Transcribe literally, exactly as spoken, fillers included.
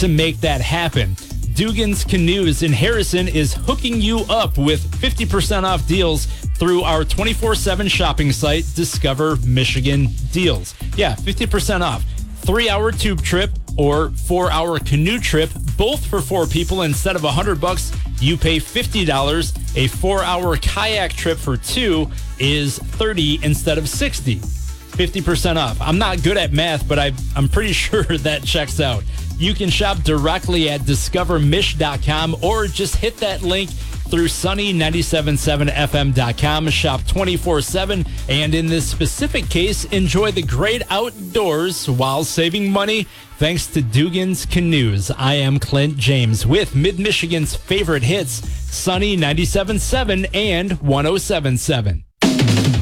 to make that happen. Dugan's Canoes in Harrison is hooking you up with fifty percent off deals through our twenty-four seven shopping site, Discover Michigan Deals. Yeah, fifty percent off. Three-hour tube trip or four-hour canoe trip, both for four people. Instead of one hundred bucks, you pay fifty dollars. A four-hour kayak trip for two is thirty dollars instead of sixty dollars. fifty percent off. I'm not good at math, but I, I'm pretty sure that checks out. You can shop directly at discover mish dot com or just hit that link through sunny nine seven seven f m dot com. Shop twenty-four seven, and in this specific case, enjoy the great outdoors while saving money thanks to Dugan's Canoes. I am Clint James with Mid-Michigan's favorite hits, Sunny ninety-seven point seven and one oh seven point seven.